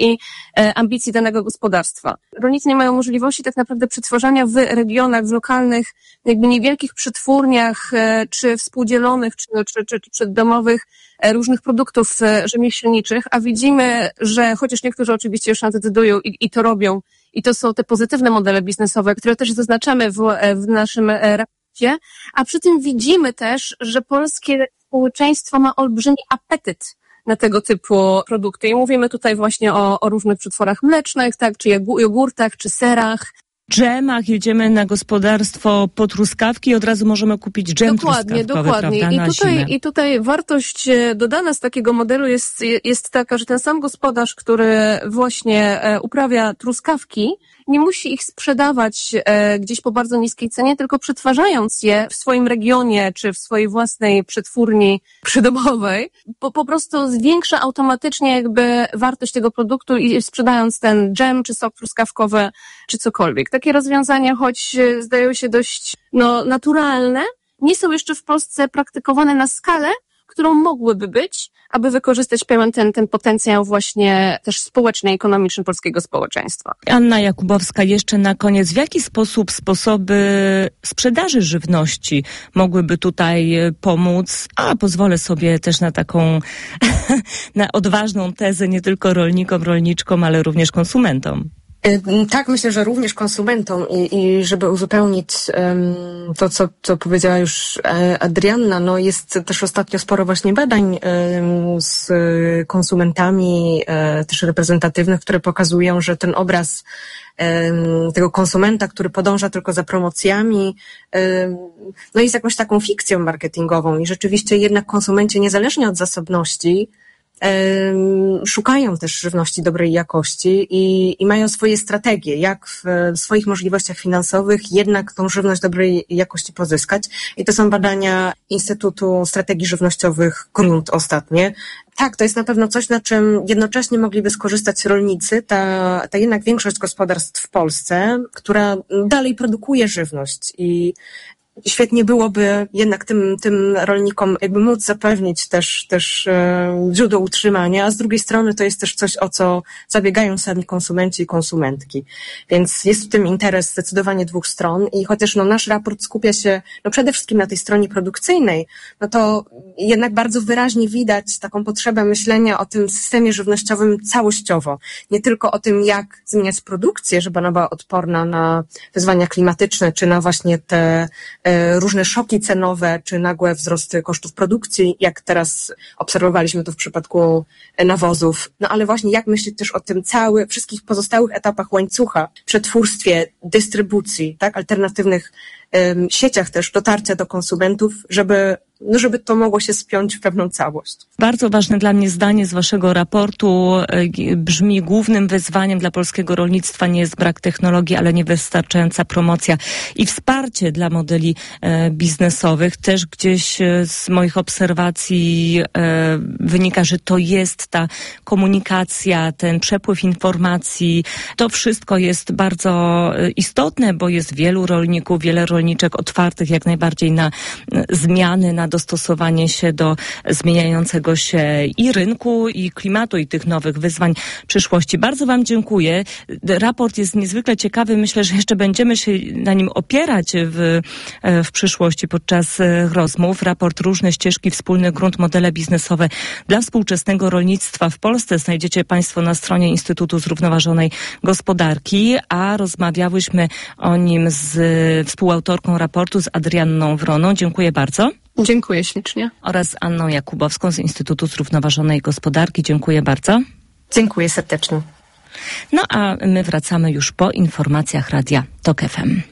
i ambicji danego gospodarstwa. Rolnicy nie mają możliwości tak naprawdę przetwarzania w regionach, w lokalnych, jakby niewielkich przetwórniach, czy współdzielonych, czy przeddomowych różnych produktów rzemieślniczych, a widzimy, że chociaż niektórzy oczywiście już na to decydują i to robią, i to są te pozytywne modele biznesowe, które też zaznaczamy w naszym raporcie, a przy tym widzimy też, że polskie społeczeństwo ma olbrzymi apetyt na tego typu produkty. I mówimy tutaj właśnie o różnych przetworach mlecznych, tak, czy jogurtach, czy serach. Dżemach, jedziemy na gospodarstwo po truskawki i od razu możemy kupić dżem truskawkowy, dokładnie. Prawda, I tutaj wartość dodana z takiego modelu jest taka, że ten sam gospodarz, który właśnie uprawia truskawki, nie musi ich sprzedawać gdzieś po bardzo niskiej cenie, tylko przetwarzając je w swoim regionie czy w swojej własnej przetwórni przydomowej, po prostu zwiększa automatycznie jakby wartość tego produktu i sprzedając ten dżem czy sok truskawkowy czy cokolwiek. Takie rozwiązania, choć zdają się dość naturalne, nie są jeszcze w Polsce praktykowane na skalę, którą mogłyby być, aby wykorzystać pełen ten potencjał właśnie też społeczny i ekonomiczny polskiego społeczeństwa. Anna Jakubowska, jeszcze na koniec. W jaki sposób sposoby sprzedaży żywności mogłyby tutaj pomóc? A pozwolę sobie też na taką na odważną tezę nie tylko rolnikom, rolniczkom, ale również konsumentom. Tak, myślę, że również konsumentom i żeby uzupełnić to, co powiedziała już Adrianna, jest też ostatnio sporo właśnie badań z konsumentami, też reprezentatywnych, które pokazują, że ten obraz tego konsumenta, który podąża tylko za promocjami, jest jakąś taką fikcją marketingową i rzeczywiście jednak konsumenci niezależnie od zasobności szukają też żywności dobrej jakości i mają swoje strategie, jak w swoich możliwościach finansowych jednak tą żywność dobrej jakości pozyskać. I to są badania Instytutu Strategii Żywnościowych Grunt ostatnie. Tak, to jest na pewno coś, na czym jednocześnie mogliby skorzystać rolnicy, ta jednak większość gospodarstw w Polsce, która dalej produkuje żywność i świetnie byłoby jednak tym rolnikom jakby móc zapewnić też źródło utrzymania, a z drugiej strony to jest też coś, o co zabiegają sami konsumenci i konsumentki. Więc jest w tym interes zdecydowanie dwóch stron i chociaż nasz raport skupia się przede wszystkim na tej stronie produkcyjnej, to jednak bardzo wyraźnie widać taką potrzebę myślenia o tym systemie żywnościowym całościowo. Nie tylko o tym, jak zmieniać produkcję, żeby ona była odporna na wyzwania klimatyczne, czy na właśnie te różne szoki cenowe, czy nagłe wzrosty kosztów produkcji, jak teraz obserwowaliśmy to w przypadku nawozów. Ale właśnie jak myśleć też o tym wszystkich pozostałych etapach łańcucha, przetwórstwie, dystrybucji, tak, alternatywnych sieciach też dotarcia do konsumentów, żeby to mogło się spiąć w pewną całość. Bardzo ważne dla mnie zdanie z waszego raportu brzmi: głównym wyzwaniem dla polskiego rolnictwa nie jest brak technologii, ale niewystarczająca promocja i wsparcie dla modeli biznesowych. Też gdzieś z moich obserwacji wynika, że to jest ta komunikacja, ten przepływ informacji. To wszystko jest bardzo istotne, bo jest wielu rolników, wiele rolniczek otwartych jak najbardziej na zmiany, na dostosowanie się do zmieniającego się i rynku, i klimatu, i tych nowych wyzwań przyszłości. Bardzo wam dziękuję. Raport jest niezwykle ciekawy. Myślę, że jeszcze będziemy się na nim opierać w przyszłości podczas rozmów. Raport Różne ścieżki, wspólny grunt, modele biznesowe dla współczesnego rolnictwa w Polsce znajdziecie państwo na stronie Instytutu Zrównoważonej Gospodarki, a rozmawiałyśmy o nim z współautorką raportu, z Adrianną Wroną. Dziękuję bardzo. Dziękuję ślicznie. Oraz Anną Jakubowską z Instytutu Zrównoważonej Gospodarki. Dziękuję bardzo. Dziękuję serdecznie. A my wracamy już po informacjach Radia TOK FM.